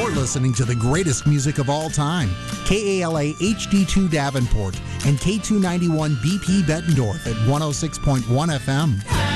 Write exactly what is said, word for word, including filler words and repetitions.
You're listening to the greatest music of all time. K A L A H D two Davenport and K two ninety-one B P Bettendorf at one oh six point one F M.